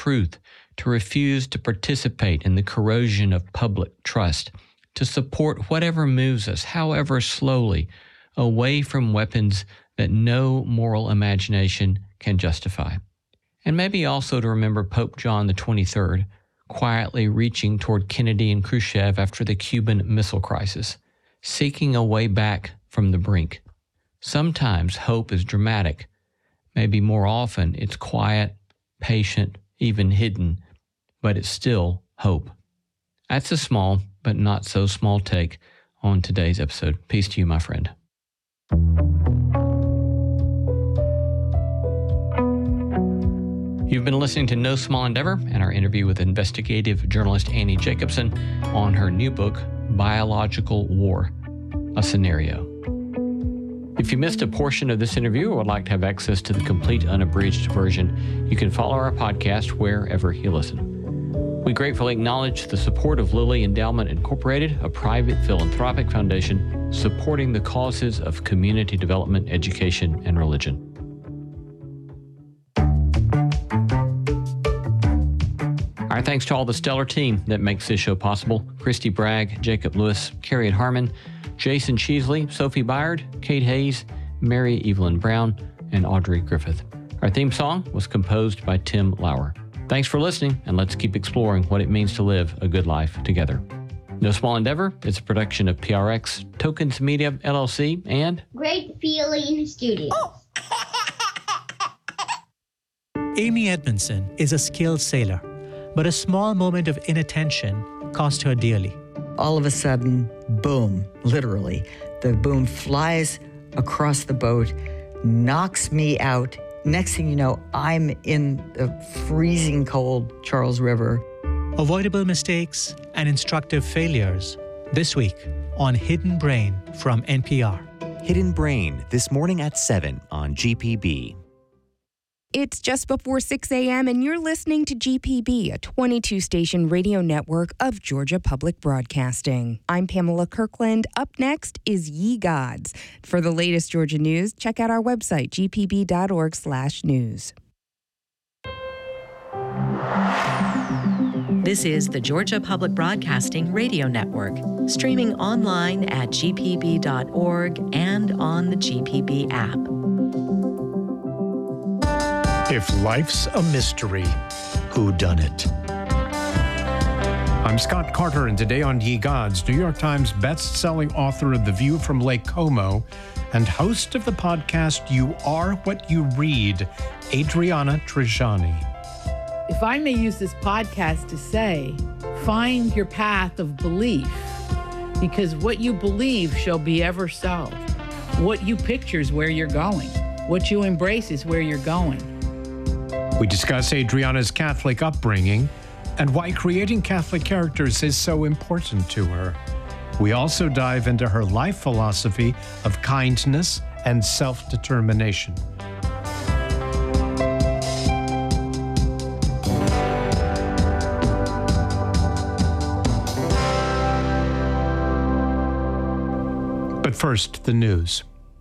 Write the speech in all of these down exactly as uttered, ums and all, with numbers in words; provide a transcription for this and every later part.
truth, to refuse to participate in the corrosion of public trust, to support whatever moves us, however slowly, away from weapons that no moral imagination can justify. And maybe also to remember Pope John the twenty-third, quietly reaching toward Kennedy and Khrushchev after the Cuban Missile Crisis, seeking a way back from the brink. Sometimes hope is dramatic. Maybe more often it's quiet, patient, even hidden, but it's still hope. That's a small, but not so small take on today's episode. Peace to you, my friend. You've been listening to No Small Endeavor and our interview with investigative journalist Annie Jacobsen on her new book, Biological War, A Scenario. If you missed a portion of this interview or would like to have access to the complete unabridged version, you can follow our podcast wherever you listen. We gratefully acknowledge the support of Lilly Endowment Incorporated, a private philanthropic foundation supporting the causes of community development, education, and religion. Our thanks to all the stellar team that makes this show possible: Christy Bragg, Jacob Lewis, Carrie Harmon, Jason Cheesley, Sophie Byard, Kate Hayes, Mary Evelyn Brown, and Audrey Griffith. Our theme song was composed by Tim Lauer. Thanks for listening, and let's keep exploring what it means to live a good life together. No Small Endeavor is a production of P R X, Tokens Media, L L C, and Great Feeling Studios. Amy Edmondson is a skilled sailor, but a small moment of inattention cost her dearly. All of a sudden, boom, literally, the boom flies across the boat, knocks me out. Next thing you know, I'm in the freezing cold Charles River. Avoidable mistakes and instructive failures. This week on Hidden Brain from N P R. Hidden Brain, this morning at seven on G P B. It's just before six a.m. and you're listening to G P B, a twenty-two station radio network of Georgia Public Broadcasting. I'm Pamela Kirkland. Up next is Ye Gods. For the latest Georgia news, check out our website, g p b dot org slash news. This is the Georgia Public Broadcasting Radio Network, streaming online at g p b dot org and on the G P B app. If life's a mystery, who done it? I'm Scott Carter, and today on Ye Gods, New York Times best-selling author of The View from Lake Como and host of the podcast You Are What You Read, Adriana Trigiani. If I may use this podcast to say, find your path of belief, because what you believe shall be ever so. What you picture is where you're going. What you embrace is where you're going. We discuss Adriana's Catholic upbringing and why creating Catholic characters is so important to her. We also dive into her life philosophy of kindness and self-determination. But first, the news.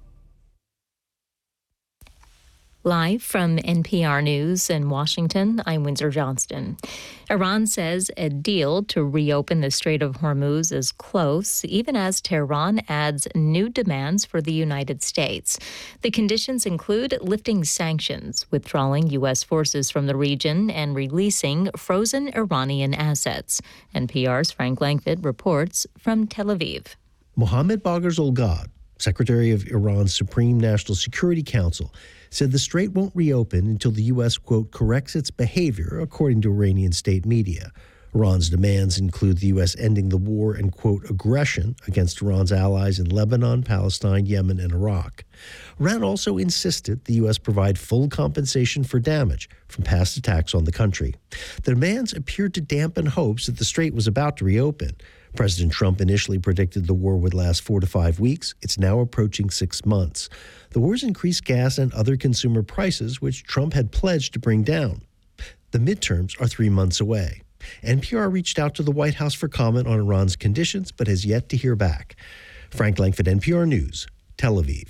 Live from N P R News in Washington, I'm Windsor Johnston. Iran says a deal to reopen the Strait of Hormuz is close, even as Tehran adds new demands for the United States. The conditions include lifting sanctions, withdrawing U S forces from the region, and releasing frozen Iranian assets. N P R's Frank Langfitt reports from Tel Aviv. Mohammad Bagher Zolgad, Secretary of Iran's Supreme National Security Council, said the strait won't reopen until the U S, quote, corrects its behavior, according to Iranian state media. Iran's demands include the U S ending the war and, quote, aggression against Iran's allies in Lebanon, Palestine, Yemen, and Iraq. Iran also insisted the U S provide full compensation for damage from past attacks on the country. The demands appeared to dampen hopes that the strait was about to reopen. President Trump initially predicted the war would last four to five weeks. It's now approaching six months. The war's increased gas and other consumer prices, which Trump had pledged to bring down. The midterms are three months away. N P R reached out to the White House for comment on Iran's conditions, but has yet to hear back. Frank Langfitt, N P R News, Tel Aviv.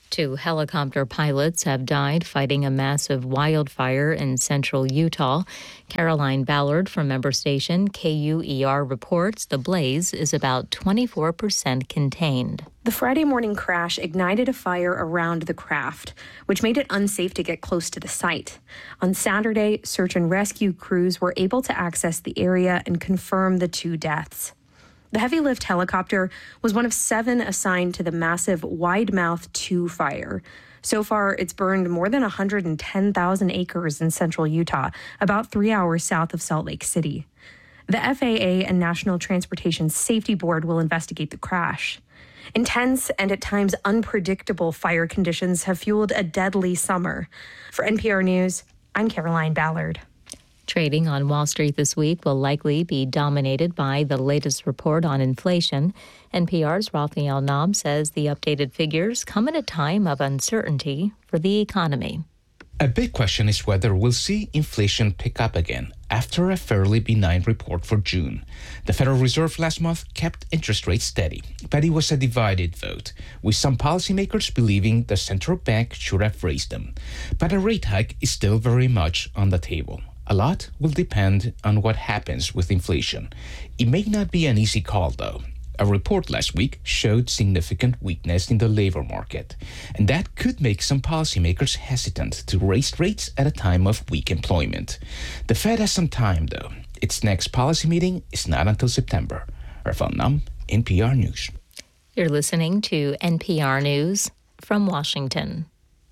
Two helicopter pilots have died fighting a massive wildfire in central Utah. Caroline Ballard from member station K U E R reports the blaze is about twenty-four percent contained. The Friday morning crash ignited a fire around the craft, which made it unsafe to get close to the site. On Saturday, search and rescue crews were able to access the area and confirm the two deaths. The heavy lift helicopter was one of seven assigned to the massive Wide Mouth two fire. So far, it's burned more than one hundred ten thousand acres in central Utah, about three hours south of Salt Lake City. The F A A and National Transportation Safety Board will investigate the crash. Intense and at times unpredictable fire conditions have fueled a deadly summer. For N P R News, I'm Caroline Ballard. Trading on Wall Street this week will likely be dominated by the latest report on inflation. N P R's Raphael Naum says the updated figures come at a time of uncertainty for the economy. A big question is whether we'll see inflation pick up again after a fairly benign report for June. The Federal Reserve last month kept interest rates steady, but it was a divided vote, with some policymakers believing the central bank should have raised them. But a rate hike is still very much on the table. A lot will depend on what happens with inflation. It may not be an easy call, though. A report last week showed significant weakness in the labor market, and that could make some policymakers hesitant to raise rates at a time of weak employment. The Fed has some time, though. Its next policy meeting is not until September. Raphael Naum, N P R News. You're listening to N P R News from Washington.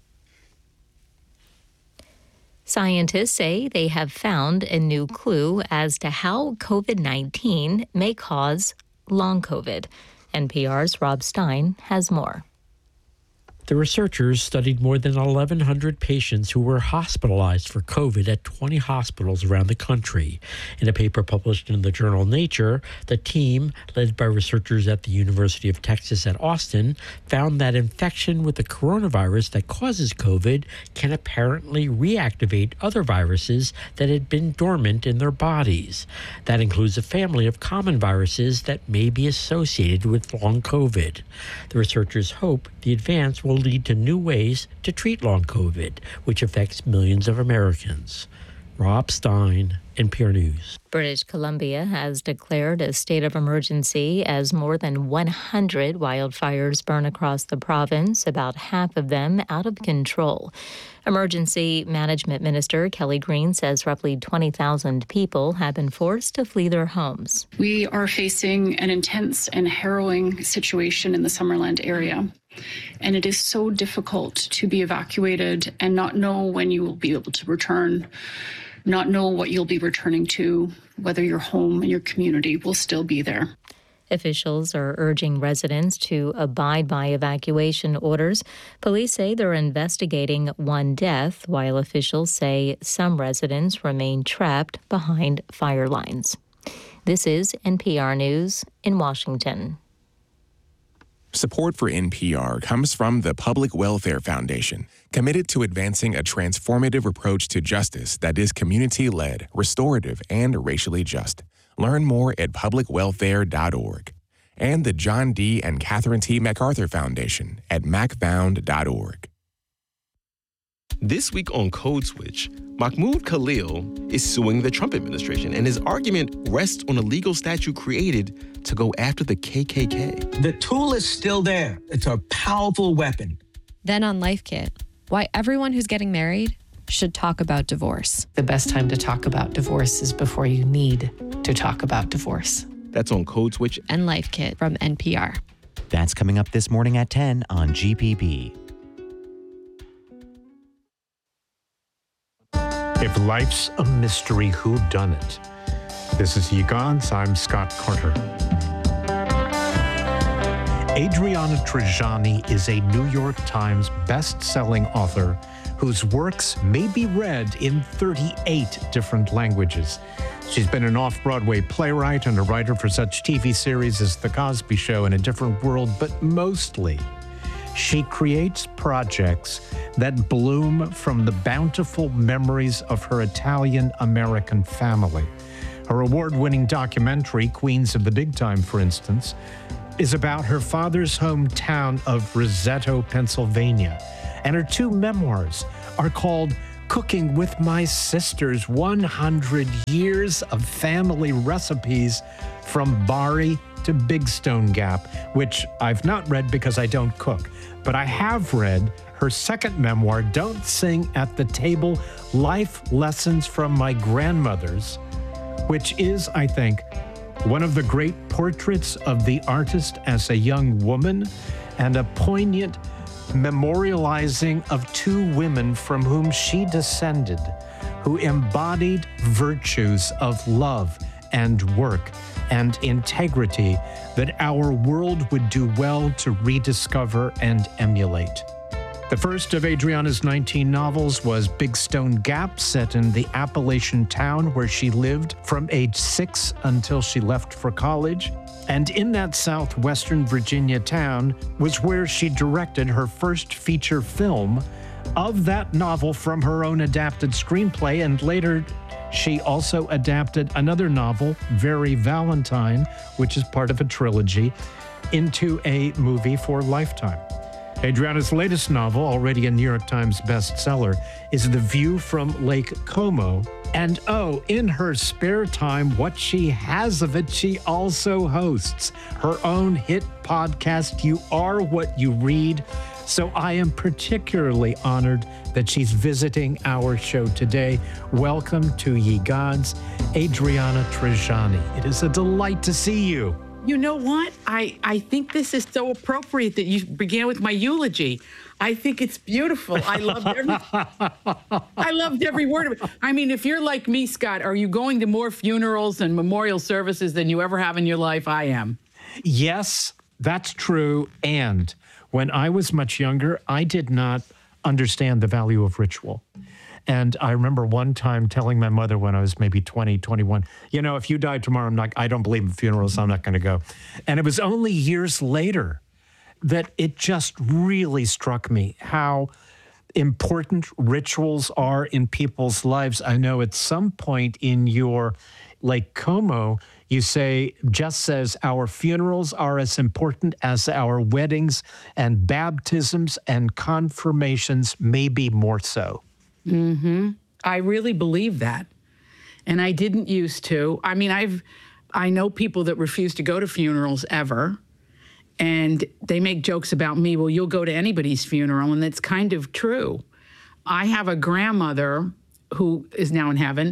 Scientists say they have found a new clue as to how COVID nineteen may cause long COVID. N P R's Rob Stein has more. The researchers studied more than eleven hundred patients who were hospitalized for COVID at twenty hospitals around the country. In a paper published in the journal Nature, the team, led by researchers at the University of Texas at Austin, found that infection with the coronavirus that causes COVID can apparently reactivate other viruses that had been dormant in their bodies. That includes a family of common viruses that may be associated with long COVID. The researchers hope the advance will lead to new ways to treat long COVID, which affects millions of Americans. Rob Stein, N P R News. British Columbia has declared a state of emergency as more than one hundred wildfires burn across the province, about half of them out of control. Emergency Management Minister Kelly Green says roughly twenty thousand people have been forced to flee their homes. We are facing an intense and harrowing situation in the Summerland area. And it is so difficult to be evacuated and not know when you will be able to return, not know what you'll be returning to, whether your home and your community will still be there. Officials are urging residents to abide by evacuation orders. Police say they're investigating one death, while officials say some residents remain trapped behind fire lines. This is N P R News in Washington. Support for N P R comes from the Public Welfare Foundation, committed to advancing a transformative approach to justice that is community-led, restorative, and racially just. Learn more at public welfare dot org. And the John D. and Catherine T. MacArthur Foundation at mac found dot org. This week on Code Switch, Mahmoud Khalil is suing the Trump administration, and his argument rests on a legal statute created to go after the K K K. The tool is still there. It's a powerful weapon. Then on Life Kit, why everyone who's getting married should talk about divorce. The best time to talk about divorce is before you need to talk about divorce. That's on Code Switch and Life Kit from N P R. That's coming up this morning at ten on G P B. If life's a mystery, who done it? This is Ye Gods. I'm Scott Carter. Adriana Trigiani is a New York Times best-selling author whose works may be read in thirty-eight different languages. She's been an off-Broadway playwright and a writer for such T V series as The Cosby Show and A Different World, but mostly she creates projects that bloom from the bountiful memories of her Italian-American family. Her award-winning documentary, Queens of the Big Time, for instance, is about her father's hometown of Rosetto, Pennsylvania. And her two memoirs are called Cooking with My Sisters, one hundred years of family recipes from Bari to Big Stone Gap, which I've not read because I don't cook. But I have read her second memoir, Don't Sing at the Table, Life Lessons from My Grandmothers, which is, I think, one of the great portraits of the artist as a young woman and a poignant memorializing of two women from whom she descended, who embodied virtues of love and work and integrity that our world would do well to rediscover and emulate. The first of Adriana's nineteen novels was Big Stone Gap, set in the Appalachian town where she lived from age six until she left for college. And in that southwestern Virginia town was where she directed her first feature film of that novel from her own adapted screenplay. And later, she also adapted another novel, Very Valentine, which is part of a trilogy, into a movie for Lifetime. Adriana's latest novel, already a New York Times bestseller, is The View from Lake Como. And oh, in her spare time, what she has of it, she also hosts her own hit podcast, You Are What You Read. So I am particularly honored that she's visiting our show today. Welcome to Ye Gods, Adriana Trigiani. It is a delight to see you. You know what? I, I think this is so appropriate that you began with my eulogy. I think it's beautiful. I loved every I loved every word of it. I mean, if you're like me, Scott, are you going to more funerals and memorial services than you ever have in your life? I am. Yes, that's true. And when I was much younger, I did not understand the value of ritual. And I remember one time telling my mother when I was maybe twenty, twenty-one, you know, if you die tomorrow, I'm not, I don't believe in funerals, so I'm not going to go. And it was only years later that it just really struck me how important rituals are in people's lives. I know at some point in your Lake Como, you say, just says, our funerals are as important as our weddings, and baptisms and confirmations may be more so. Mm-hmm. I really believe that. And I didn't used to. I mean, I've, I know people that refuse to go to funerals ever. And they make jokes about me, well, you'll go to anybody's funeral. And that's kind of true. I have a grandmother who is now in heaven,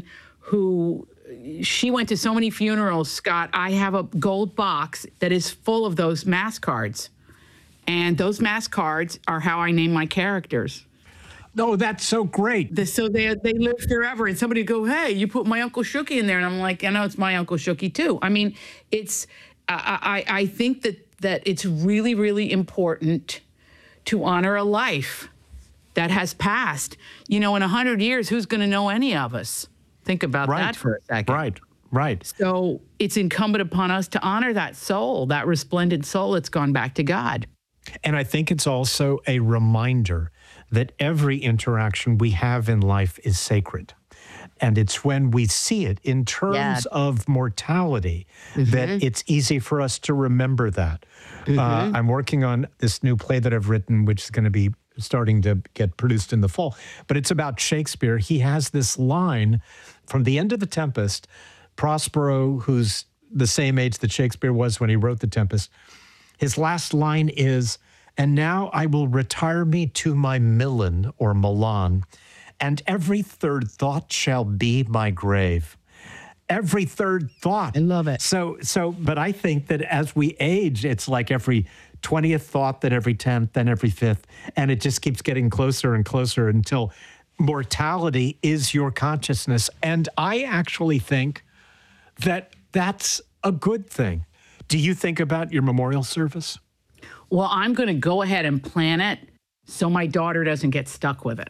who she went to so many funerals, Scott. I have a gold box that is full of those mass cards. And those mass cards are how I name my characters. No, that's so great. The, so they they live forever. And somebody go, hey, you put my Uncle Shooky in there. And I'm like, I know it's my Uncle Shooky too. I mean, it's, I, I, I think that, that it's really, really important to honor a life that has passed. You know, in a hundred years, who's going to know any of us? Think about right. that for a second. Right, right. So it's incumbent upon us to honor that soul, that resplendent soul that's gone back to God. And I think it's also a reminder that every interaction we have in life is sacred. And it's when we see it in terms yeah. of mortality mm-hmm. that it's easy for us to remember that. Mm-hmm. Uh, I'm working on this new play that I've written, which is going to be starting to get produced in the fall. But it's about Shakespeare. He has this line from the end of The Tempest. Prospero, who's the same age that Shakespeare was when he wrote The Tempest, his last line is, and now I will retire me to my Milan or Milan, and every third thought shall be my grave. Every third thought. I love it. So, so, but I think that as we age, it's like every twentieth thought, then every tenth, then every fifth, and it just keeps getting closer and closer until mortality is your consciousness. And I actually think that that's a good thing. Do you think about your memorial service? Well, I'm going to go ahead and plan it so my daughter doesn't get stuck with it.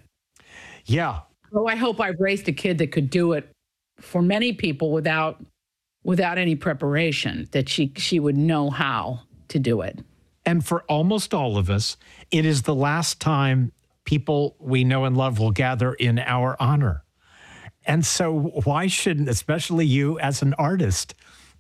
Yeah. Oh, I hope I've raised a kid that could do it for many people without without any preparation, that she she would know how to do it. And for almost all of us, it is the last time people we know and love will gather in our honor. And so why shouldn't, especially you as an artist,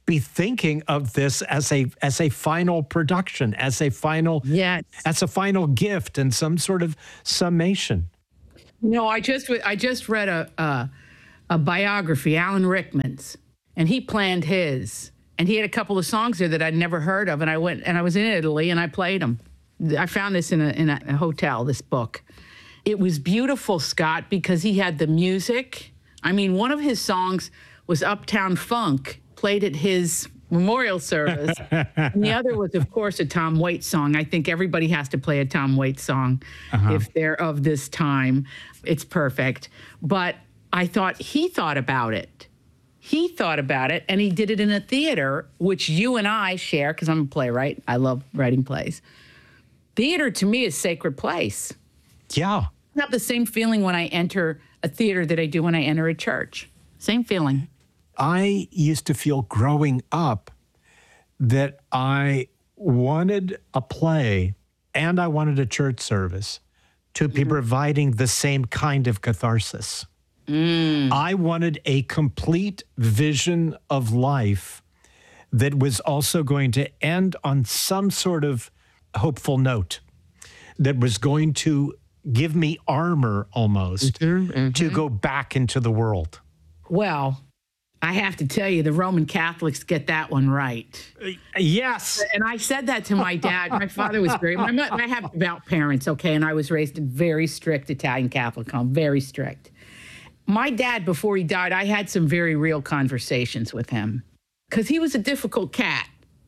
be thinking of this as a as a final production, as a final yes. as a final gift and some sort of summation. No, I just I just read a a, a biography, Alan Rickman's, and he planned his, and he had a couple of songs there that I'd never heard of, and I went and I was in Italy and I played them. I found this in a in a hotel. This book, it was beautiful, Scott, because he had the music. I mean, one of his songs was Uptown Funk, played at his memorial service. And the other was, of course, a Tom Waits song. I think everybody has to play a Tom Waits song uh-huh. if they're of this time. It's perfect. But I thought he thought about it. He thought about it, and he did it in a theater, which you and I share, because I'm a playwright. I love writing plays. Theater, to me, is a sacred place. Yeah. I have the same feeling when I enter a theater that I do when I enter a church. Same feeling. I used to feel growing up that I wanted a play and I wanted a church service to be mm. providing the same kind of catharsis. Mm. I wanted a complete vision of life that was also going to end on some sort of hopeful note, that was going to give me armor almost mm-hmm, mm-hmm. to go back into the world. Well, I have to tell you, the Roman Catholics get that one right. Uh, yes. And I said that to my dad. My father was very, my, I have devout parents, okay, and I was raised in very strict Italian Catholic home, very strict. My dad, before he died, I had some very real conversations with him because he was a difficult cat,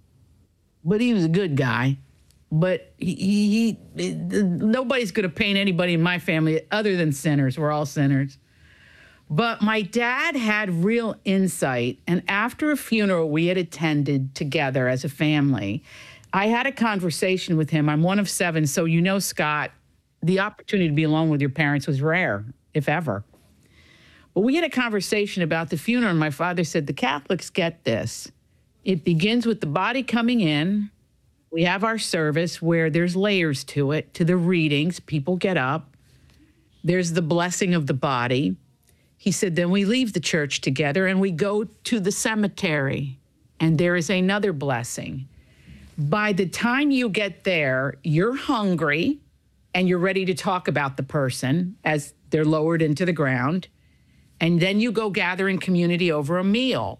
but he was a good guy. But he, he, he nobody's going to paint anybody in my family other than sinners. We're all sinners. But my dad had real insight, and after a funeral we had attended together as a family, I had a conversation with him. I'm one of seven, so you know, Scott, the opportunity to be alone with your parents was rare, if ever. But we had a conversation about the funeral, and my father said, the Catholics get this. It begins with the body coming in. We have our service where there's layers to it, to the readings. People get up. There's the blessing of the body. He said, then we leave the church together and we go to the cemetery, and there is another blessing. By the time you get there, you're hungry and you're ready to talk about the person as they're lowered into the ground. And then you go gather in community over a meal.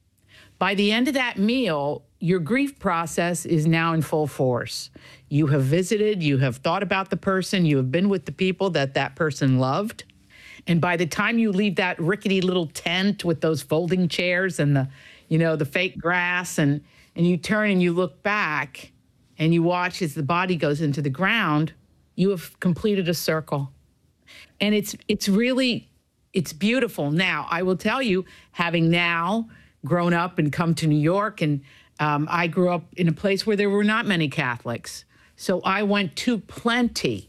By the end of that meal, your grief process is now in full force. You have visited, you have thought about the person, you have been with the people that that person loved. And by the time you leave that rickety little tent with those folding chairs and the, you know, the fake grass, and, and you turn and you look back and you watch as the body goes into the ground, you have completed a circle. And it's it's really, it's beautiful. Now, I will tell you, having now grown up and come to New York, and um, I grew up in a place where there were not many Catholics. So I went to plenty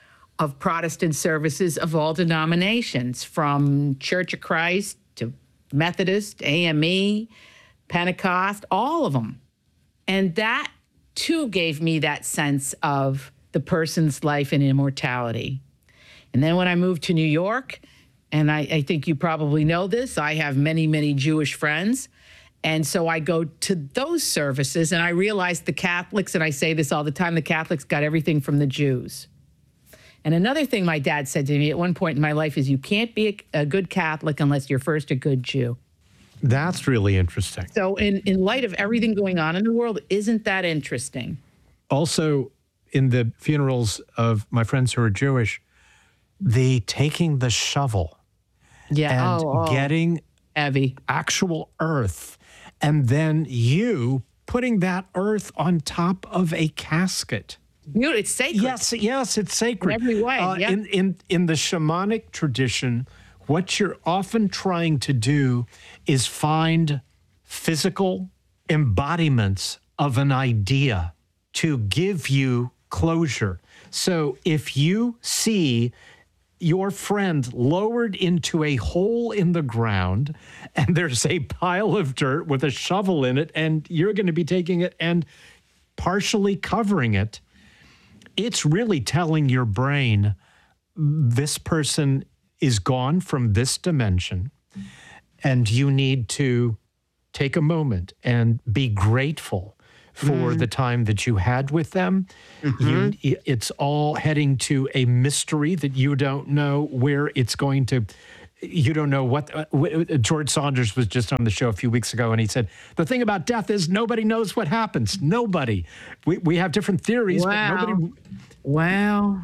of Protestant services of all denominations, from Church of Christ to Methodist, A M E, Pentecost, all of them. And that, too, gave me that sense of the person's life and immortality. And then when I moved to New York, and I, I think you probably know this, I have many, many Jewish friends. And so I go to those services, and I realize the Catholics, and I say this all the time, the Catholics got everything from the Jews. And another thing my dad said to me at one point in my life is, you can't be a, a good Catholic unless you're first a good Jew. That's really interesting. So in, in light of everything going on in the world, isn't that interesting? Also, in the funerals of my friends who are Jewish, the taking the shovel yeah. and oh, oh. getting heavy actual earth, and then you putting that earth on top of a casket. It's sacred. Yes, yes, it's sacred. In every way, uh, yeah. in, in, in the shamanic tradition, what you're often trying to do is find physical embodiments of an idea to give you closure. So if you see your friend lowered into a hole in the ground, and there's a pile of dirt with a shovel in it, and you're going to be taking it and partially covering it, it's really telling your brain, this person is gone from this dimension, and you need to take a moment and be grateful for Mm. the time that you had with them. Mhm. You, it's all heading to a mystery that you don't know where it's going to. You don't know what. Uh, w- George Saunders was just on the show a few weeks ago, and he said the thing about death is nobody knows what happens. Nobody. We we have different theories, Wow. but nobody. Wow.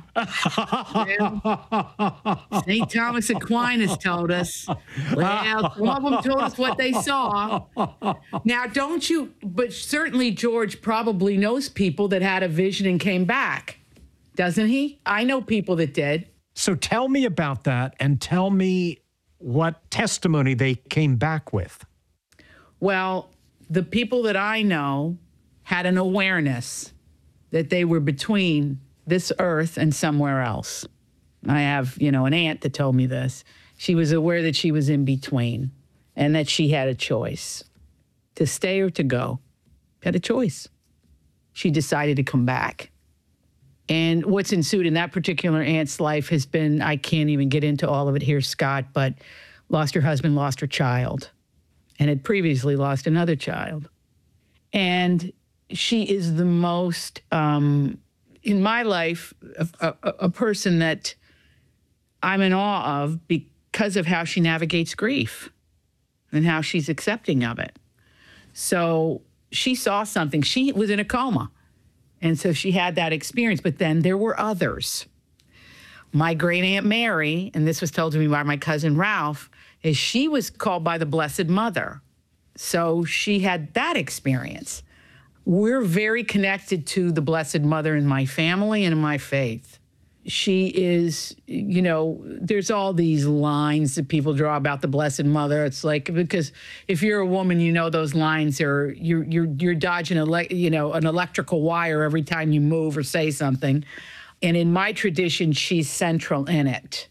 Saint Thomas Aquinas told us. Well, some of them told us what they saw. Now, don't you, but certainly George probably knows people that had a vision and came back, doesn't he? I know people that did. So tell me about that, and tell me what testimony they came back with. Well, the people that I know had an awareness that they were between this earth and somewhere else. I have, you know, an aunt that told me this. She was aware that she was in between and that she had a choice to stay or to go. Had a choice. She decided to come back. And what's ensued in that particular aunt's life has been, I can't even get into all of it here, Scott, but lost her husband, lost her child, and had previously lost another child. And she is the most, um, in my life, a, a, a person that I'm in awe of because of how she navigates grief and how she's accepting of it. So she saw something. She was in a coma. And so she had that experience. But then there were others. My great Aunt Mary, and this was told to me by my cousin Ralph, is she was called by the Blessed Mother. So she had that experience. We're very connected to the Blessed Mother in my family and in my faith. She is, you know, there's all these lines that people draw about the Blessed Mother. It's like, because if you're a woman, you know those lines are, you're you're you're dodging, ele- you know, an electrical wire every time you move or say something. And in my tradition, she's central in it.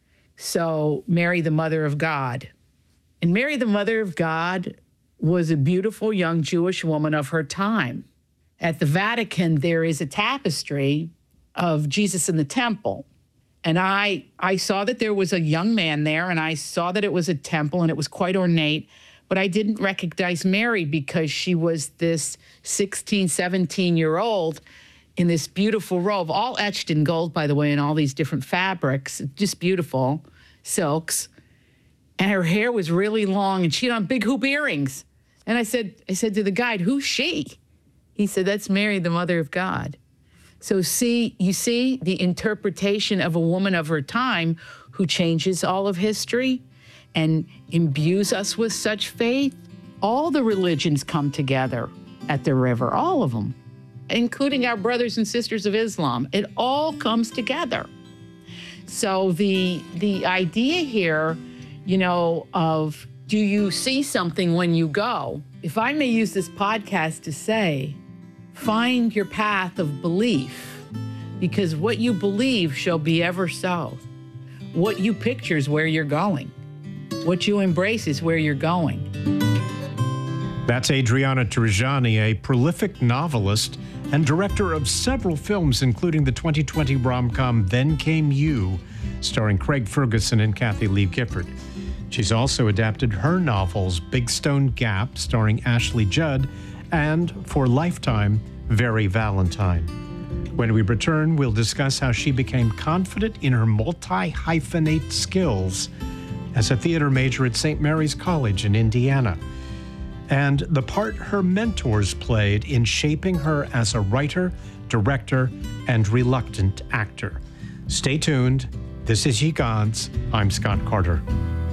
So Mary, the Mother of God. And Mary, the Mother of God, was a beautiful young Jewish woman of her time. At the Vatican, there is a tapestry of Jesus in the temple. And I I saw that there was a young man there, and I saw that it was a temple, and it was quite ornate, but I didn't recognize Mary because she was this sixteen, seventeen-year-old in this beautiful robe, all etched in gold, by the way, in all these different fabrics, just beautiful silks. And her hair was really long, and she had on big hoop earrings. And I said, I said to the guide, who's she? He said, that's Mary, the Mother of God. So see, you see the interpretation of a woman of her time who changes all of history and imbues us with such faith. All the religions come together at the river, all of them, including our brothers and sisters of Islam. It all comes together. So the the idea here, you know, of do you see something when you go? If I may use this podcast to say, find your path of belief, because what you believe shall be ever so. What you picture is where you're going. What you embrace is where you're going. That's Adriana Trigiani, a prolific novelist and director of several films, including the twenty twenty rom-com Then Came You, starring Craig Ferguson and Kathy Lee Gifford. She's also adapted her novels Big Stone Gap, starring Ashley Judd, and for Lifetime, Very Valentine. When we return, we'll discuss how she became confident in her multi-hyphenate skills as a theater major at Saint Mary's College in Indiana, and the part her mentors played in shaping her as a writer, director, and reluctant actor. Stay tuned. This is Ye Gods. I'm Scott Carter.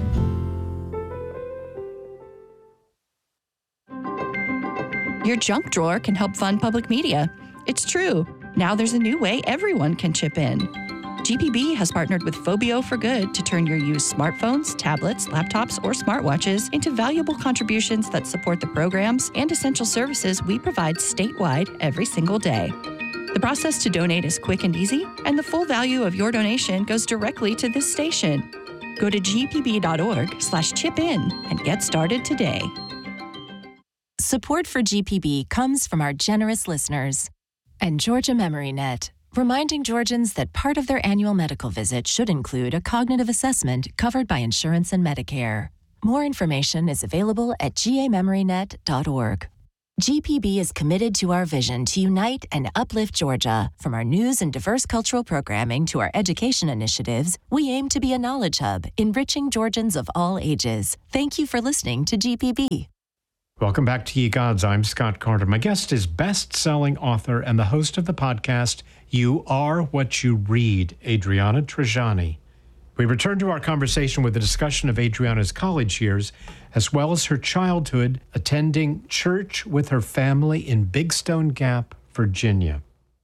Your junk drawer can help fund public media. It's true. Now there's a new way everyone can chip in. G P B has partnered with Phobio for Good to turn your used smartphones, tablets, laptops, or smartwatches into valuable contributions that support the programs and essential services we provide statewide every single day. The process to donate is quick and easy, and the full value of your donation goes directly to this station. Go to gpb.org slash chip in and get started today. Support for G P B comes from our generous listeners and Georgia MemoryNet, reminding Georgians that part of their annual medical visit should include a cognitive assessment covered by insurance and Medicare. More information is available at g a memory net dot org. G P B is committed to our vision to unite and uplift Georgia. From our news and diverse cultural programming to our education initiatives, we aim to be a knowledge hub, enriching Georgians of all ages. Thank you for listening to G P B. Welcome back to Ye Gods. I'm Scott Carter. My guest is best-selling author and the host of the podcast, You Are What You Read, Adriana Trigiani. We return to our conversation with a discussion of Adriana's college years, as well as her childhood attending church with her family in Big Stone Gap, Virginia.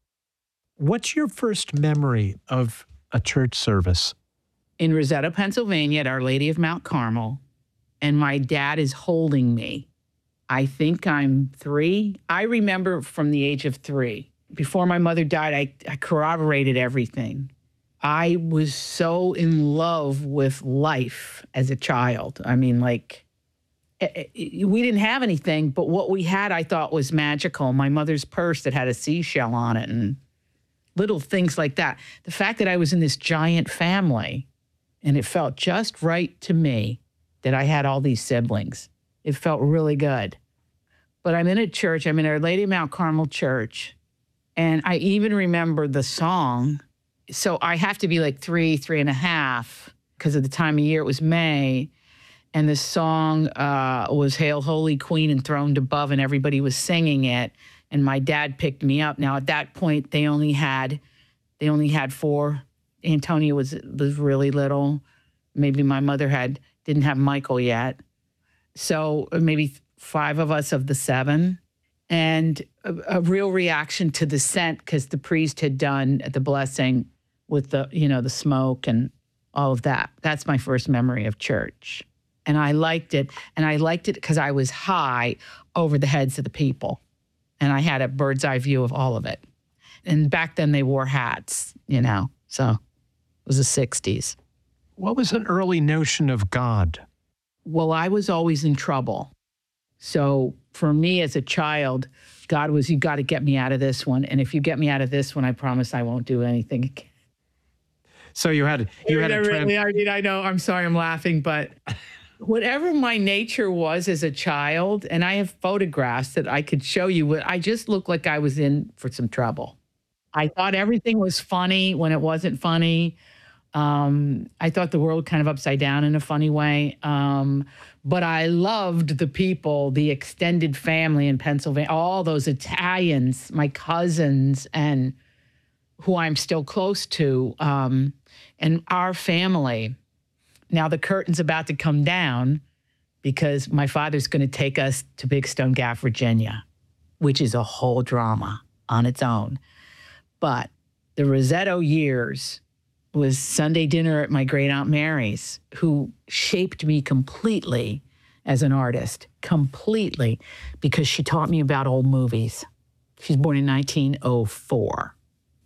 What's your first memory of a church service? In Rosetta, Pennsylvania, at Our Lady of Mount Carmel, and my dad is holding me. I think I'm three. I remember from the age of three. Before my mother died, I, I corroborated everything. I was so in love with life as a child. I mean, like, it, it, we didn't have anything, but what we had I thought was magical. My mother's purse that had a seashell on it and little things like that. The fact that I was in this giant family and it felt just right to me that I had all these siblings. It felt really good. But I'm in a church. I'm in Our Lady of Mount Carmel Church. And I even remember the song. So I have to be like three, three and a half because of the time of year. It was May. And the song uh, was Hail, Holy Queen, Enthroned Above, and everybody was singing it. And my dad picked me up. Now, at that point, they only had they only had four. Antonia was was really little. Maybe my mother had didn't have Michael yet. So maybe five of us of the seven. And a, a real reaction to the scent because the priest had done the blessing with the, you know, the smoke and all of that. That's my first memory of church. And I liked it. And I liked it because I was high over the heads of the people. And I had a bird's eye view of all of it. And back then they wore hats, you know, so it was the sixties. What was an early notion of God? Well, I was always in trouble. So for me as a child, God was, you got to get me out of this one. And if you get me out of this one, I promise I won't do anything again. So you had, you had I, a trans- really, I mean, I know, I'm sorry, I'm laughing, but whatever my nature was as a child, and I have photographs that I could show you, I just looked like I was in for some trouble. I thought everything was funny when it wasn't funny. Um, I thought the world kind of upside down in a funny way. Um, but I loved the people, the extended family in Pennsylvania, all those Italians, my cousins, and who I'm still close to, um, and our family. Now the curtain's about to come down because my father's going to take us to Big Stone Gap, Virginia, which is a whole drama on its own. But the Rosetto years was Sunday dinner at my great Aunt Mary's, who shaped me completely as an artist, completely, because she taught me about old movies. She was born in nineteen oh four.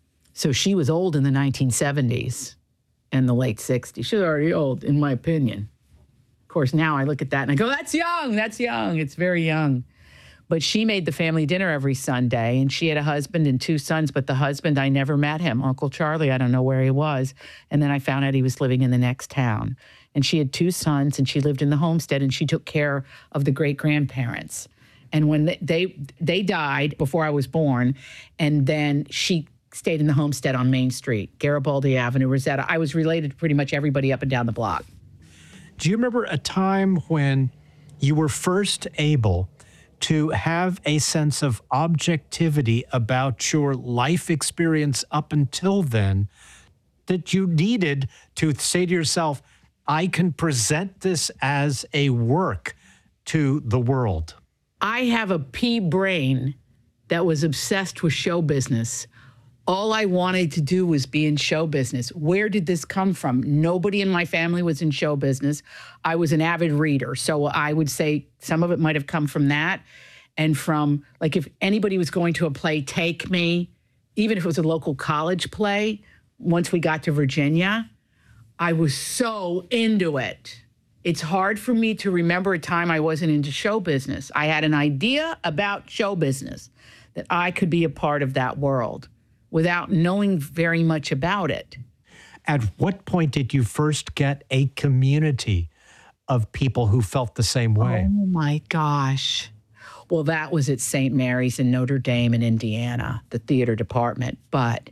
So she was old in the nineteen seventies and the late sixties. She was already old, in my opinion. Of course, now I look at that and I go, that's young, that's young. It's very young. But she made the family dinner every Sunday, and she had a husband and two sons, but the husband, I never met him. Uncle Charlie, I don't know where he was. And then I found out he was living in the next town. And she had two sons, and she lived in the homestead, and she took care of the great-grandparents. And when they, they, they died before I was born, and then she stayed in the homestead on Main Street, Garibaldi Avenue, Rosetta. I was related to pretty much everybody up and down the block. Do you remember a time when you were first able to have a sense of objectivity about your life experience up until then, that you needed to say to yourself, I can present this as a work to the world? I have a pea brain that was obsessed with show business. All I wanted to do was be in show business. Where did this come from? Nobody in my family was in show business. I was an avid reader. So I would say some of it might have come from that. And from, like, if anybody was going to a play, Take Me, even if it was a local college play, once we got to Virginia, I was so into it. It's hard for me to remember a time I wasn't into show business. I had an idea about show business, that I could be a part of that world without knowing very much about it. At what point did you first get a community of people who felt the same way. Oh my gosh. Well, that was at Saint Mary's in Notre Dame in Indiana, the theater department. But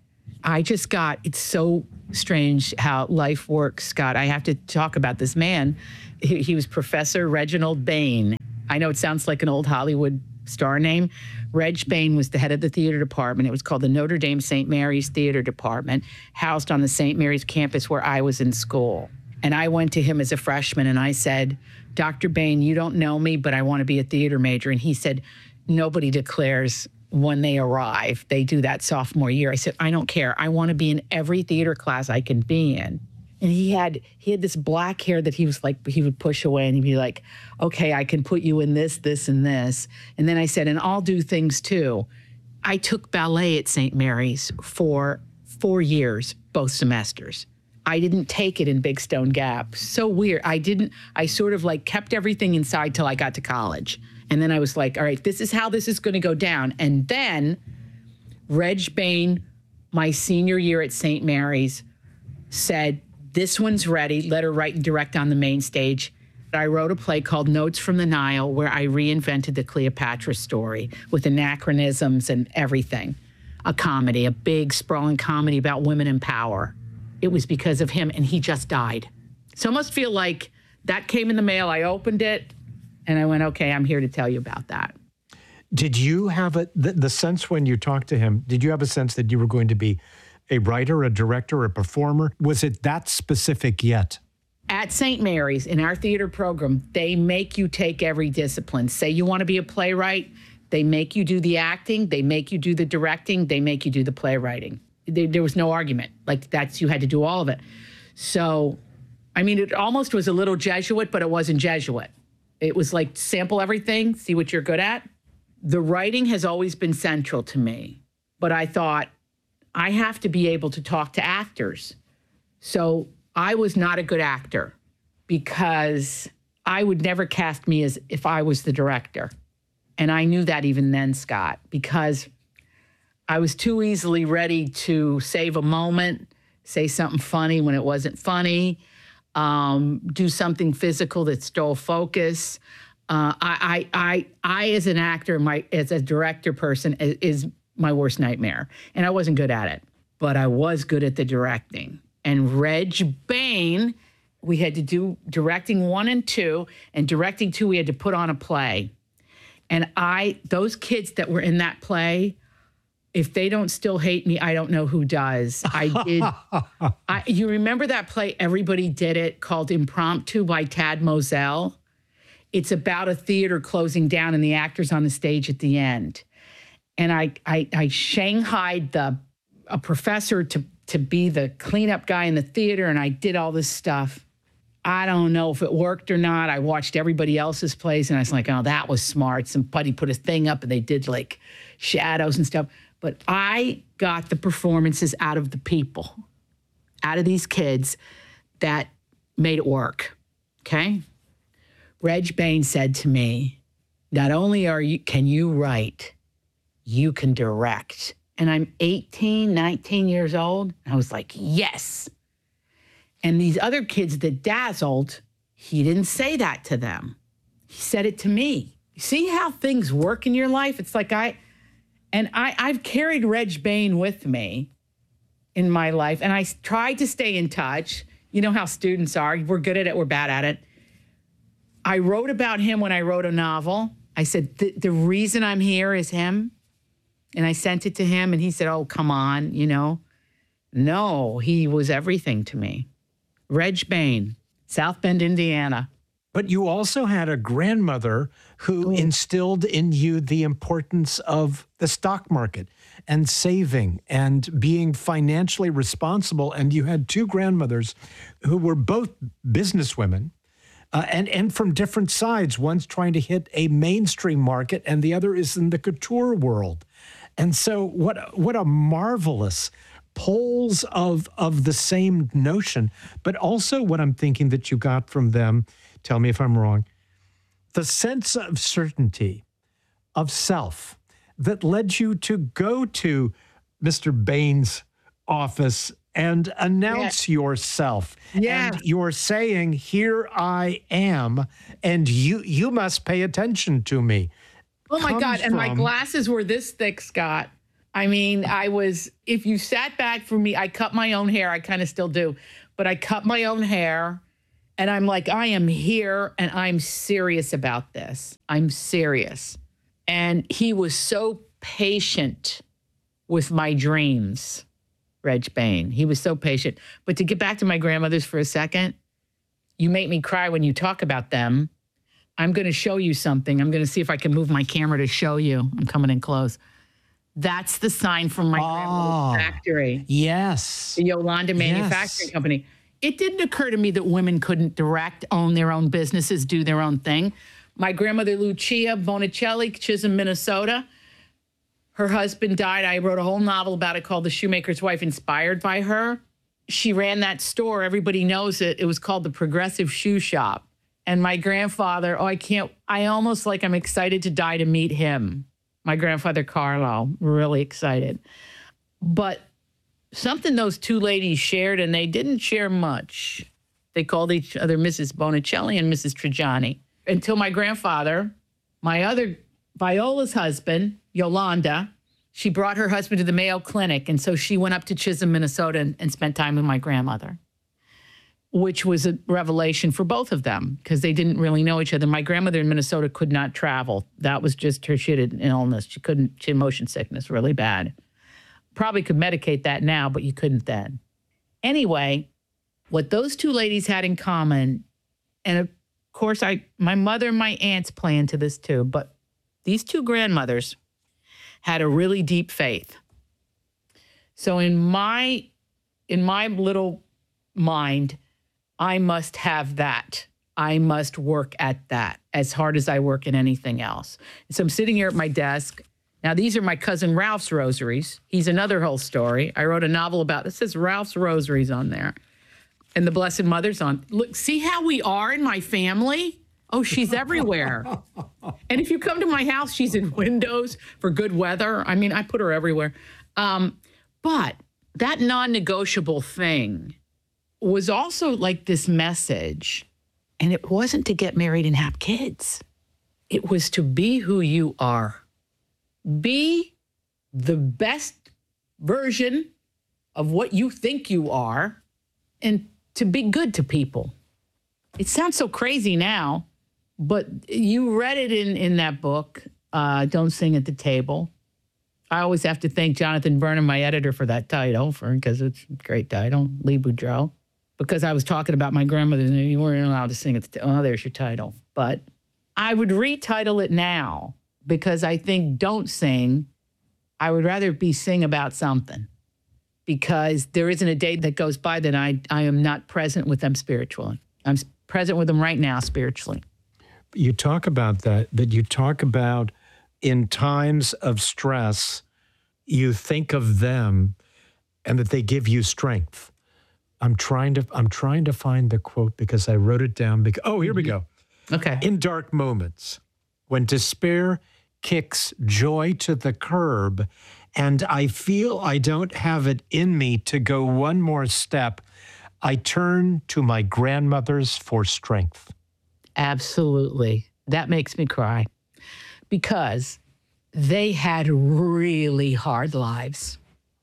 I just got, it's so strange how life works, Scott. I have to talk about this man. He, he was Professor Reginald Bain. I know it sounds like an old Hollywood star name. Reg Bain was the head of the theater department. It was called the Notre Dame Saint Mary's Theater Department, housed on the Saint Mary's campus where I was in school. And I went to him as a freshman and I said, Doctor Bain, you don't know me, but I want to be a theater major. And he said, nobody declares when they arrive. They do that sophomore year. I said, I don't care. I want to be in every theater class I can be in. And he had he had this black hair that he was like, he would push away and he'd be like, okay, I can put you in this, this, and this. And then I said, and I'll do things too. I took ballet at Saint Mary's for four years, both semesters. I didn't take it in Big Stone Gap. So weird. I didn't, I sort of like kept everything inside till I got to college. And then I was like, all right, this is how this is going to go down. And then Reg Bain, my senior year at Saint Mary's, said, this one's ready. Let her write and direct on the main stage. I wrote a play called Notes from the Nile where I reinvented the Cleopatra story with anachronisms and everything. A comedy, a big sprawling comedy about women in power. It was because of him, and he just died. So I must feel like that came in the mail. I opened it, and I went, okay, I'm here to tell you about that. Did you have a, the, the sense when you talked to him, did you have a sense that you were going to be a writer, a director, a performer? Was it that specific yet? At Saint Mary's, in our theater program, they make you take every discipline. Say you want to be a playwright, they make you do the acting, they make you do the directing, they make you do the playwriting. There, there was no argument. Like, that's, you had to do all of it. So, I mean, it almost was a little Jesuit, but it wasn't Jesuit. It was like, sample everything, see what you're good at. The writing has always been central to me, but I thought, I have to be able to talk to actors. So I was not a good actor because I would never cast me as if I was the director. And I knew that even then, Scott, because I was too easily ready to save a moment, say something funny when it wasn't funny, um, do something physical that stole focus. Uh, I, I, I, I, as an actor, my as a director person, is, is my worst nightmare. And I wasn't good at it, but I was good at the directing. And Reg Bain, we had to do directing one and two, and directing two, we had to put on a play. And I, those kids that were in that play, if they don't still hate me, I don't know who does. I did. I, you remember that play, Everybody Did It, called Impromptu by Tad Moselle? It's about a theater closing down and the actors on the stage at the end. And I, I, I shanghaied the a professor to, to be the cleanup guy in the theater, and I did all this stuff. I don't know if it worked or not. I watched everybody else's plays, and I was like, oh, that was smart. Somebody put a thing up, and they did, like, shadows and stuff. But I got the performances out of the people, out of these kids that made it work, okay? Reg Bain said to me, not only are you can you write, you can direct. And I'm eighteen, nineteen years old. I was like, yes. And these other kids that dazzled, he didn't say that to them. He said it to me. You see how things work in your life? It's like I, and I, I've carried Reg Bain with me in my life. And I tried to stay in touch. You know how students are. We're good at it. We're bad at it. I wrote about him when I wrote a novel. I said, the, the reason I'm here is him. And I sent it to him, and he said, oh, come on, you know. No, he was everything to me. Reg Bain, South Bend, Indiana. But you also had a grandmother who instilled in you the importance of the stock market and saving and being financially responsible. And you had two grandmothers who were both businesswomen. Uh, and, and from different sides. One's trying to hit a mainstream market, and the other is in the couture world. And so what what a marvelous poles of, of the same notion, but also what I'm thinking that you got from them, tell me if I'm wrong, the sense of certainty, of self, that led you to go to Mister Bain's office and announce yeah. yourself. Yeah. And you're saying, here I am, and you you must pay attention to me. Oh my Comes God. And from, my glasses were this thick, Scott. I mean, I was, if you sat back for me, I cut my own hair. I kind of still do, but I cut my own hair. And I'm like, I am here and I'm serious about this. I'm serious. And he was so patient with my dreams, Reg Bain. He was so patient. But to get back to my grandmothers for a second, you make me cry when you talk about them. I'm going to show you something. I'm going to see if I can move my camera to show you. I'm coming in close. That's the sign from my oh, grandmother's factory. Yes. The Yolanda Manufacturing yes. Company. It didn't occur to me that women couldn't direct, own their own businesses, do their own thing. My grandmother, Lucia Bonicelli, Chisholm, Minnesota, her husband died. I wrote a whole novel about it called The Shoemaker's Wife, inspired by her. She ran that store. Everybody knows it. It was called the Progressive Shoe Shop. And my grandfather, oh, I can't, I almost like I'm excited to die to meet him. My grandfather, Carlo, really excited. But something those two ladies shared, and they didn't share much. They called each other Missus Bonicelli and Missus Trajani. Until my grandfather, my other, Viola's husband, Yolanda, she brought her husband to the Mayo Clinic. And so she went up to Chisholm, Minnesota, and, and spent time with my grandmother, which was a revelation for both of them because they didn't really know each other. My grandmother in Minnesota could not travel. That was just her, she had an illness. She couldn't, she had motion sickness really bad. Probably could medicate that now, but you couldn't then. Anyway, what those two ladies had in common, and of course, I, my mother and my aunts play into this too, but these two grandmothers had a really deep faith. So in my, in my little mind, I must have that. I must work at that as hard as I work in anything else. So I'm sitting here at my desk. Now, these are my cousin Ralph's rosaries. He's another whole story. I wrote a novel about it. It says Ralph's rosaries on there. And the Blessed Mother's on. Look, see how we are in my family? Oh, she's everywhere. And if you come to my house, she's in windows for good weather. I mean, I put her everywhere. Um, but that non-negotiable thing was also like this message. And it wasn't to get married and have kids. It was to be who you are. Be the best version of what you think you are and to be good to people. It sounds so crazy now, but you read it in, in that book, uh, Don't Sing at the Table. I always have to thank Jonathan Burnham, my editor, for that title, for because it's a great title, Lee Boudreau, because I was talking about my grandmother and you weren't allowed to sing at the table. Oh, there's your title. But I would retitle it now because I think Don't Sing, I would rather be sing about something because there isn't a day that goes by that I, I am not present with them spiritually. I'm present with them right now spiritually. You talk about that, but you talk about in times of stress, you think of them and that they give you strength. I'm trying to I'm trying to find the quote because I wrote it down. Because, oh, here we go. Okay. In dark moments, when despair kicks joy to the curb and I feel I don't have it in me to go one more step, I turn to my grandmothers for strength. Absolutely. That makes me cry because they had really hard lives.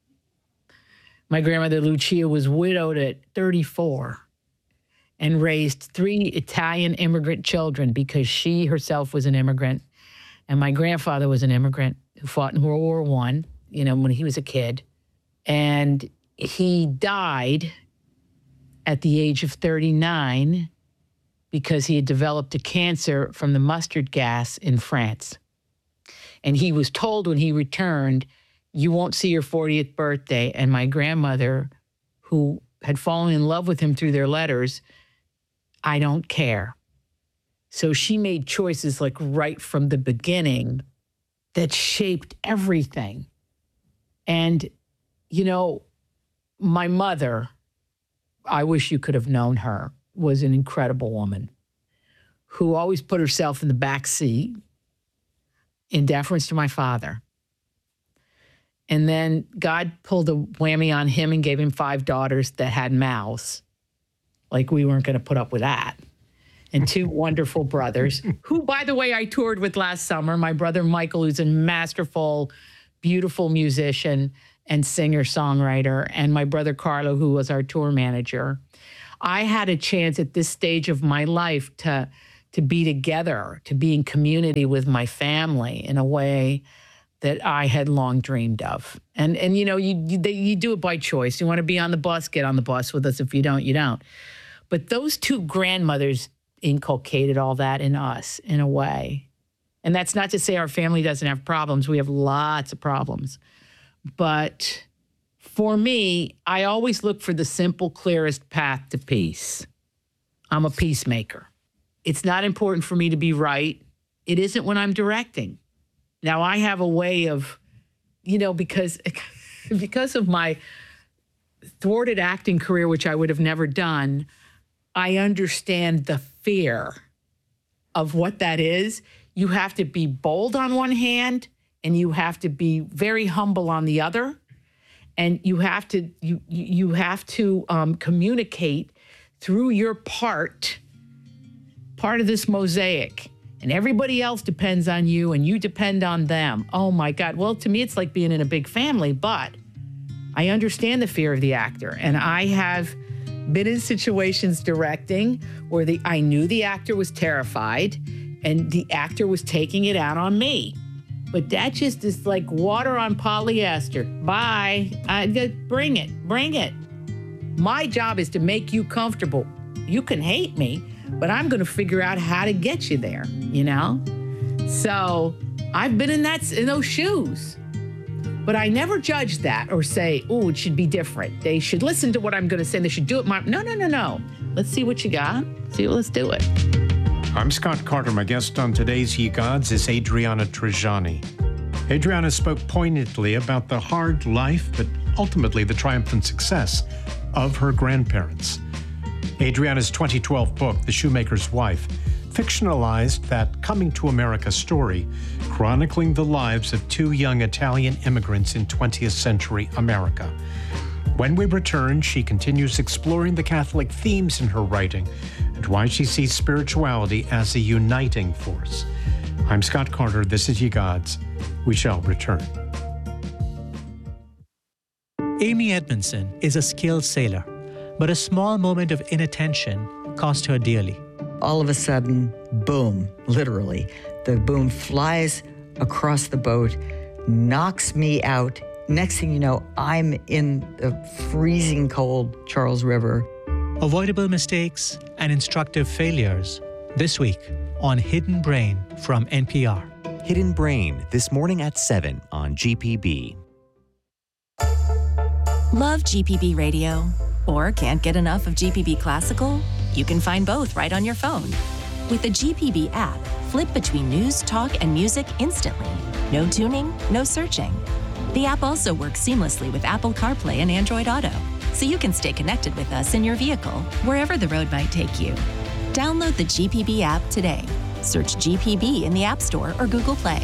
My grandmother, Lucia, was widowed at thirty-four and raised three Italian immigrant children because she herself was an immigrant. And my grandfather was an immigrant who fought in World War One, you know, when he was a kid. And he died at the age of thirty-nine because he had developed a cancer from the mustard gas in France. And he was told when he returned, you won't see your fortieth birthday. And my grandmother, who had fallen in love with him through their letters, I don't care. So she made choices like right from the beginning that shaped everything. And, you know, my mother, I wish you could have known her, was an incredible woman who always put herself in the back seat in deference to my father. And then God pulled a whammy on him and gave him five daughters that had mouths. Like we weren't going to put up with that. And two wonderful brothers, who, by the way, I toured with last summer. My brother Michael, who's a masterful, beautiful musician and singer-songwriter, and my brother Carlo, who was our tour manager. I had a chance at this stage of my life to, to be together, to be in community with my family in a way that I had long dreamed of. And, and you know, you, you, they, you do it by choice. You want to be on the bus, get on the bus with us. If you don't, you don't. But those two grandmothers inculcated all that in us in a way. And that's not to say our family doesn't have problems. We have lots of problems. But for me, I always look for the simple, clearest path to peace. I'm a peacemaker. It's not important for me to be right. It isn't when I'm directing. Now, I have a way of, you know, because, because of my thwarted acting career, which I would have never done, I understand the fear of what that is. You have to be bold on one hand, and you have to be very humble on the other. And you have to you you have to um, communicate through your part, part of this mosaic. And everybody else depends on you, and you depend on them. Oh, my God. Well, to me, it's like being in a big family, but I understand the fear of the actor. And I have been in situations directing where the I knew the actor was terrified, and the actor was taking it out on me. But that just is like water on polyester. Bye. I, bring it. Bring it. My job is to make you comfortable. You can hate me, but I'm going to figure out how to get you there, you know? So I've been in that in those shoes. But I never judge that or say, oh, it should be different. They should listen to what I'm going to say. They should do it. My no, no, no, no. Let's see what you got. See, let's do it. I'm Scott Carter. My guest on today's Ye Gods is Adriana Trigiani. Adriana spoke poignantly about the hard life, but ultimately the triumphant success of her grandparents. Adriana's twenty twelve book, The Shoemaker's Wife, fictionalized that coming to America story, chronicling the lives of two young Italian immigrants in twentieth century America. When we return, she continues exploring the Catholic themes in her writing and why she sees spirituality as a uniting force. I'm Scott Carter. This is Ye Gods. We shall return. Amy Edmondson is a skilled sailor, but a small moment of inattention cost her dearly. All of a sudden, boom, literally, the boom flies across the boat, knocks me out. Next thing you know, I'm in the freezing cold Charles River. Avoidable mistakes and instructive failures. This week on Hidden Brain from N P R. Hidden Brain, this morning at seven on G P B. Love G P B radio? Or can't get enough of G P B Classical? You can find both right on your phone. With the G P B app, flip between news, talk, and music instantly. No tuning, no searching. The app also works seamlessly with Apple CarPlay and Android Auto, so you can stay connected with us in your vehicle, wherever the road might take you. Download the G P B app today. Search G P B in the App Store or Google Play.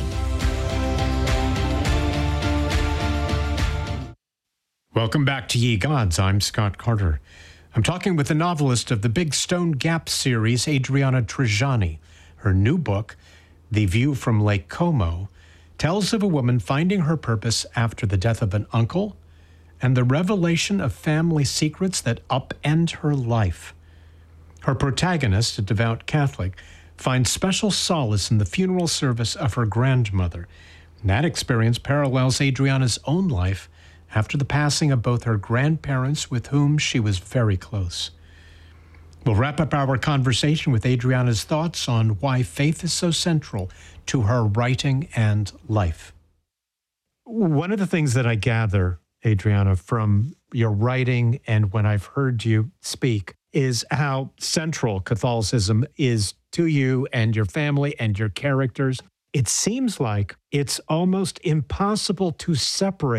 Welcome back to Ye Gods. I'm Scott Carter. I'm talking with the novelist of the Big Stone Gap series, Adriana Trigiani. Her new book, The View from Lake Como, tells of a woman finding her purpose after the death of an uncle and the revelation of family secrets that upend her life. Her protagonist, a devout Catholic, finds special solace in the funeral service of her grandmother. And that experience parallels Adriana's own life after the passing of both her grandparents, with whom she was very close. We'll wrap up our conversation with Adriana's thoughts on why faith is so central to her writing and life. One of the things that I gather, Adriana, from your writing and when I've heard you speak is how central Catholicism is to you and your family and your characters. It seems like it's almost impossible to separate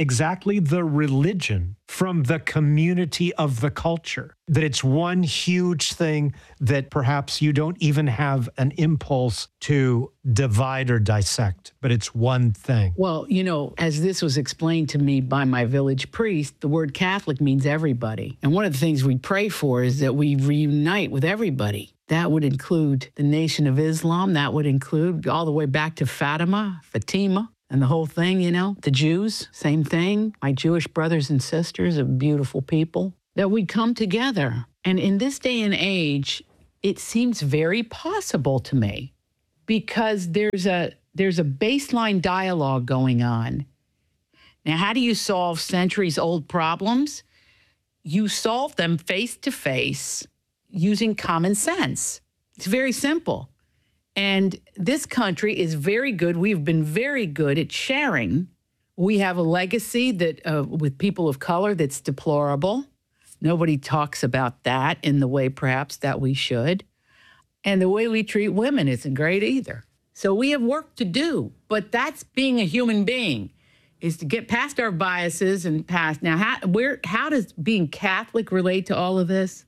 exactly the religion from the community of the culture. That it's one huge thing that perhaps you don't even have an impulse to divide or dissect, but it's one thing. Well, you know, as this was explained to me by my village priest, the word Catholic means everybody. And one of the things we pray for is that we reunite with everybody. That would include the Nation of Islam. That would include all the way back to Fatima, Fatima. And the whole thing, you know, the Jews, same thing. My Jewish brothers and sisters are beautiful people. That we come together. And in this day and age, it seems very possible to me because there's a there's a baseline dialogue going on. Now, how do you solve centuries-old problems? You solve them face to face using common sense. It's very simple. And this country is very good. We've been very good at sharing. We have a legacy that uh, with people of color that's deplorable. Nobody talks about that in the way perhaps that we should. And the way we treat women isn't great either. So we have work to do. But that's being a human being, is to get past our biases and past. Now, how, where, how does being Catholic relate to all of this?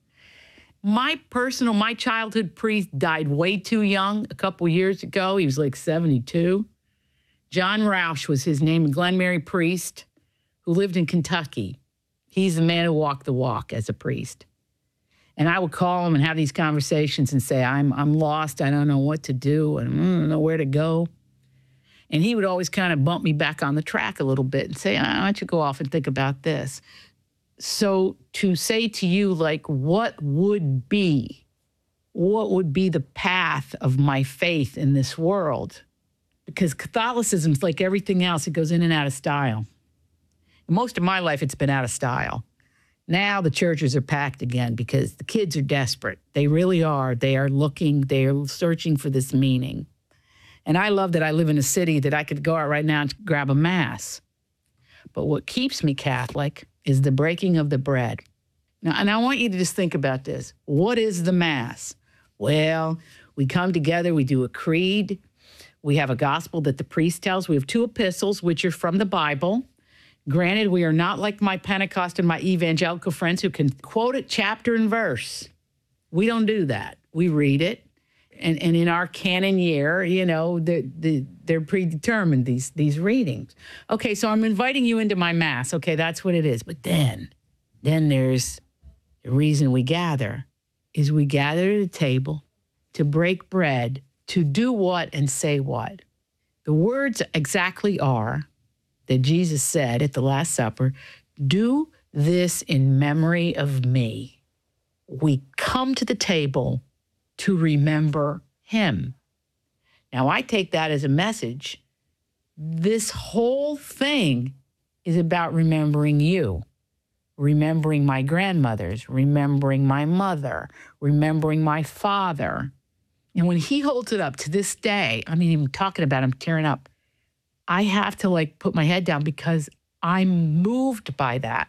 My personal, my childhood priest died way too young a couple years ago. He was like seventy-two. John Roush was his name, a Glen Mary priest who lived in Kentucky. He's the man who walked the walk as a priest. And I would call him and have these conversations and say, I'm I'm lost. I don't know what to do. And I don't know where to go. And he would always kind of bump me back on the track a little bit and say, why don't you go off and think about this? So to say to you, like, what would be, what would be the path of my faith in this world? Because Catholicism is like everything else. It goes in and out of style. Most of my life, it's been out of style. Now the churches are packed again because the kids are desperate. They really are. They are looking, they are searching for this meaning. And I love that I live in a city that I could go out right now and grab a mass. But what keeps me Catholic is the breaking of the bread. Now, and I want you to just think about this. What is the Mass? Well, we come together, we do a creed, we have a gospel that the priest tells, we have two epistles, which are from the Bible. Granted, we are not like my Pentecost and my evangelical friends who can quote it chapter and verse. We don't do that. We read it. And, and in our canon year, you know, the, the, they're predetermined, these, these readings. Okay, so I'm inviting you into my Mass. Okay, that's what it is. But then, then there's the reason we gather is we gather at a table to break bread, to do what and say what. The words exactly are that Jesus said at the Last Supper, do this in memory of me. We come to the table to remember him. Now, I take that as a message. This whole thing is about remembering you, remembering my grandmothers, remembering my mother, remembering my father. And when he holds it up to this day, I mean, even talking about him tearing up, I have to like put my head down because I'm moved by that.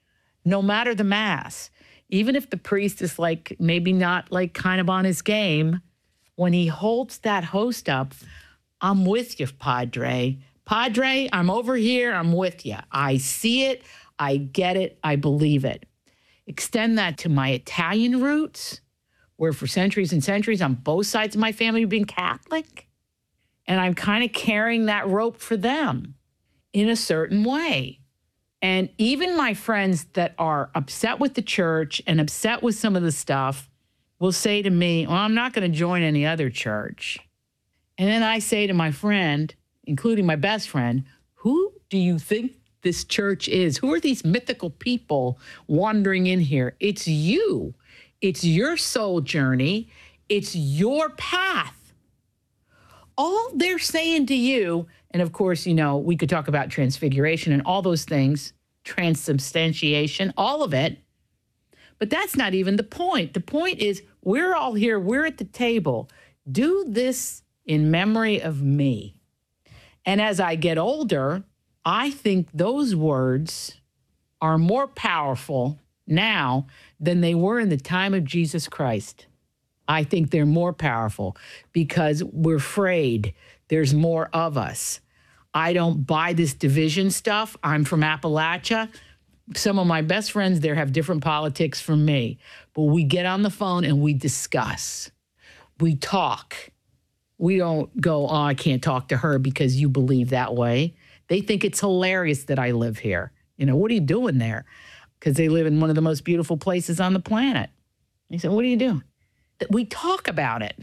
No matter the Mass. Even if the priest is like, maybe not like kind of on his game, when he holds that host up, I'm with you, Padre. Padre, I'm over here, I'm with you. I see it, I get it, I believe it. Extend that to my Italian roots, where for centuries and centuries on both sides of my family have been Catholic. And I'm kind of carrying that rope for them in a certain way. And even my friends that are upset with the church and upset with some of the stuff will say to me, well, I'm not going to join any other church. And then I say to my friend, including my best friend, who do you think this church is? Who are these mythical people wandering in here? It's you. It's your soul journey. It's your path. All they're saying to you, and of course, you know, we could talk about transfiguration and all those things, transubstantiation, all of it. But that's not even the point. The point is we're all here. We're at the table. Do this in memory of me. And as I get older, I think those words are more powerful now than they were in the time of Jesus Christ. I think they're more powerful because we're afraid there's more of us. I don't buy this division stuff. I'm from Appalachia. Some of my best friends there have different politics from me. But we get on the phone and we discuss. We talk. We don't go, oh, I can't talk to her because you believe that way. They think it's hilarious that I live here. You know, what are you doing there? Because they live in one of the most beautiful places on the planet. They said, what are you doing? We talk about it.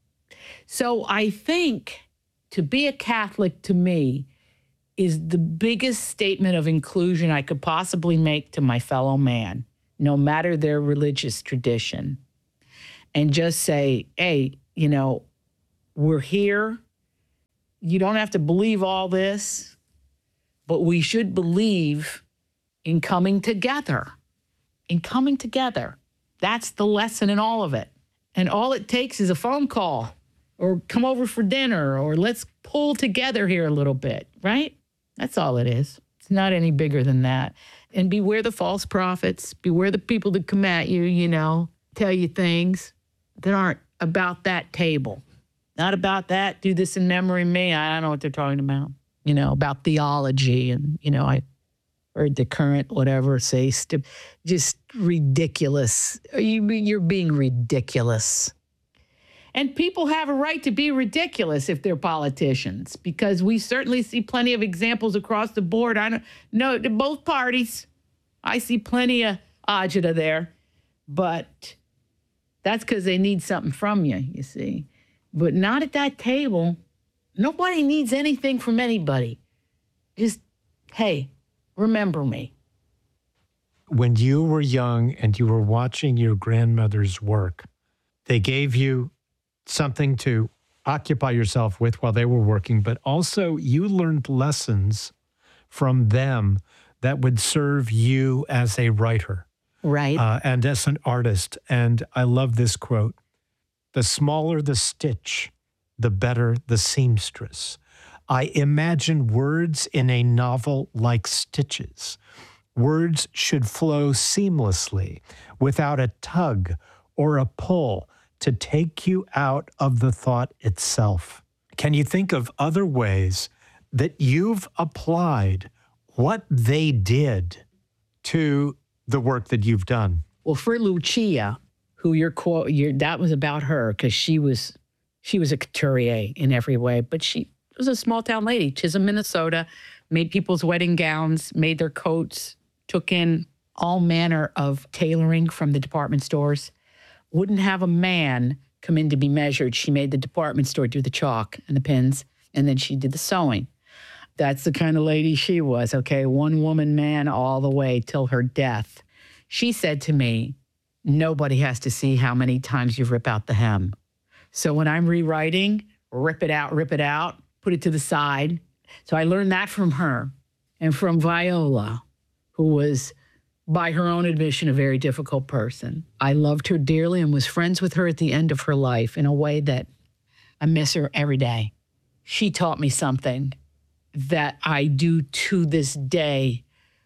So I think to be a Catholic to me is the biggest statement of inclusion I could possibly make to my fellow man, no matter their religious tradition. And just say, hey, you know, we're here. You don't have to believe all this, but we should believe in coming together, in coming together. That's the lesson in all of it. And all it takes is a phone call or come over for dinner or let's pull together here a little bit, right? That's all it is. It's not any bigger than that. And beware the false prophets. Beware the people that come at you, you know, tell you things that aren't about that table. Not about that, do this in memory of me. I don't know what they're talking about. You know, about theology. And, you know, I heard the current whatever say, st- just ridiculous. You, you're being ridiculous. And people have a right to be ridiculous if they're politicians, because we certainly see plenty of examples across the board. I don't know, to both parties. I see plenty of agita there, but that's because they need something from you, you see. But not at that table. Nobody needs anything from anybody. Just, hey, remember me. When you were young and you were watching your grandmother's work, they gave you something to occupy yourself with while they were working, but also you learned lessons from them that would serve you as a writer. Right. Uh, and as an artist. And I love this quote: the smaller the stitch, the better the seamstress. I imagine words in a novel like stitches. Words should flow seamlessly without a tug or a pull to take you out of the thought itself. Can you think of other ways that you've applied what they did to the work that you've done? Well, for Lucia, who you're quote, you're, that was about her because she was she was a couturier in every way, but she was a small town lady, Chisholm, Minnesota, made people's wedding gowns, made their coats, took in all manner of tailoring from the department stores. Wouldn't have a man come in to be measured. She made the department store do the chalk and the pins, and then she did the sewing. That's the kind of lady she was, okay? One woman man all the way till her death. She said to me, nobody has to see how many times you rip out the hem. So when I'm rewriting, rip it out, rip it out, put it to the side. So I learned that from her and from Viola, who was, by her own admission, a very difficult person. I loved her dearly and was friends with her at the end of her life in a way that I miss her every day. She taught me something that I do to this day,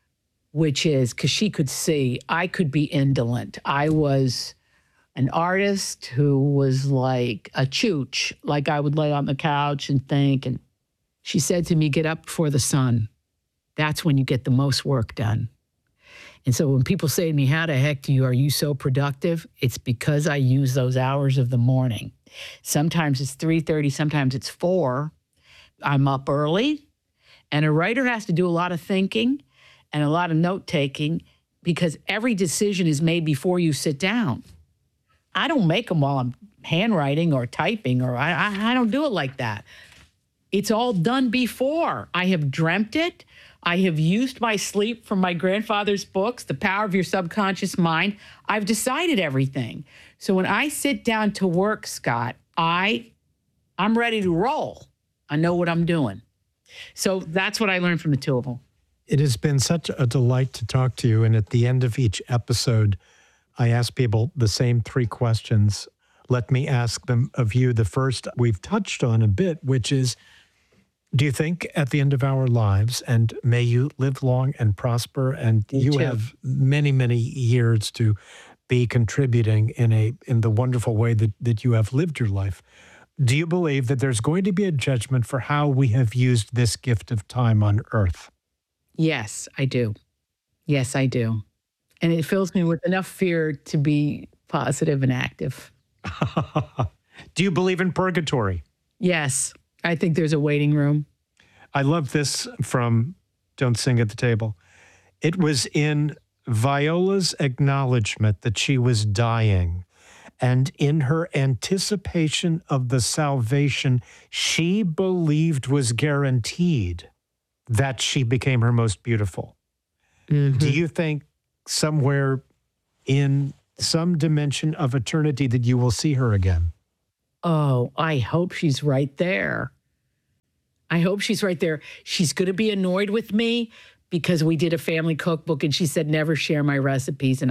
which is, because she could see, I could be indolent. I was an artist who was like a chooch, like I would lay on the couch and think. And she said to me, get up before the sun. That's when you get the most work done. And so when people say to me, how the heck do you, are you so productive? It's because I use those hours of the morning. Sometimes it's three thirty, sometimes it's four. I'm up early. And a writer has to do a lot of thinking and a lot of note-taking because every decision is made before you sit down. I don't make them while I'm handwriting or typing, or I, I, I don't do it like that. It's all done before. I have dreamt it. I have used my sleep from my grandfather's books, The Power of Your Subconscious Mind. I've decided everything. So when I sit down to work, Scott, I, I'm ready to roll. I know what I'm doing. So that's what I learned from the two of them. It has been such a delight to talk to you. And at the end of each episode, I ask people the same three questions. Let me ask them of you. The first we've touched on a bit, which is, do you think at the end of our lives, and may you live long and prosper, and Me you too. have many, many years to be contributing in a in the wonderful way that, that you have lived your life. Do you believe that there's going to be a judgment for how we have used this gift of time on earth? Yes, I do. Yes, I do. And it fills me with enough fear to be positive and active. Do you believe in purgatory? Yes, I think there's a waiting room. I love this from Don't Sing at the Table. It was in Viola's acknowledgement that she was dying, and in her anticipation of the salvation she believed was guaranteed, that she became her most beautiful. Mm-hmm. Do you think somewhere in some dimension of eternity that you will see her again? Oh, I hope she's right there. I hope she's right there. She's going to be annoyed with me because we did a family cookbook and she said, never share my recipes. And